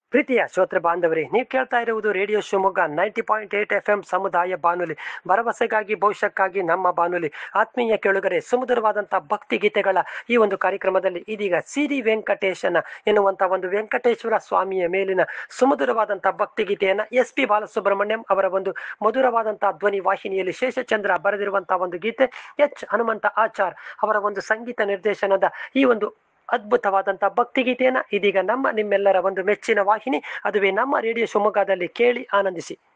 ಪ್ರೀತಿಯ ಶ್ರೋತೃ ಬಾಂಧವರೇ, ನೀವು ಕೇಳ್ತಾ ಇರುವುದು ರೇಡಿಯೋ ಶಿವಮೊಗ್ಗ 90.8 FM ಸಮುದಾಯ ಬಾನುಲಿ, ಭರವಸೆಗಾಗಿ ಭವಿಷ್ಯಕ್ಕಾಗಿ ನಮ್ಮ ಬಾನುಲಿ. ಆತ್ಮೀಯ ಕೇಳುಗರೆ, ಸುಮಧುರವಾದಂತಹ ಭಕ್ತಿ ಗೀತೆಗಳ ಈ ಒಂದು ಕಾರ್ಯಕ್ರಮದಲ್ಲಿ ಇದೀಗ ಸಿರಿ ವೆಂಕಟೇಶನ ಎನ್ನುವಂತಹ ಒಂದು ವೆಂಕಟೇಶ್ವರ ಸ್ವಾಮಿಯ ಮೇಲಿನ ಸುಮಧುರವಾದಂತಹ ಭಕ್ತಿ ಗೀತೆಯನ್ನ SP ಬಾಲಸುಬ್ರಹ್ಮಣ್ಯಂ ಅವರ ಒಂದು ಮಧುರವಾದಂತಹ ಧ್ವನಿ ವಾಹಿನಿಯಲ್ಲಿ ಶೇಷಚಂದ್ರ ಬರೆದಿರುವಂತಹ ಒಂದು ಗೀತೆ, ಹನುಮಂತ ಆಚಾರ್ ಅವರ ಒಂದು ಸಂಗೀತ ನಿರ್ದೇಶನದ ಈ ಒಂದು ಅದ್ಭುತವಾದಂತಹ ಭಕ್ತಿ ಗೀತೆಯನ್ನ ಇದೀಗ ನಿಮ್ಮೆಲ್ಲರ ಒಂದು ಮೆಚ್ಚಿನ ವಾಹಿನಿ, ಅದುವೇ ನಮ್ಮ ರೇಡಿಯೋ ಶಿವಮೊಗ್ಗದಲ್ಲಿ ಕೇಳಿ ಆನಂದಿಸಿ.